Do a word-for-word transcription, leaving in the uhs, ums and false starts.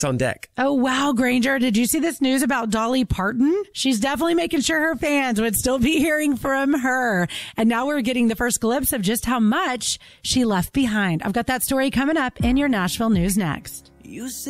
It's on deck. Oh, wow, Granger. Did you see this news about Dolly Parton? She's definitely making sure her fans would still be hearing from her. And now we're getting the first glimpse of just how much she left behind. I've got that story coming up in your Nashville News next. You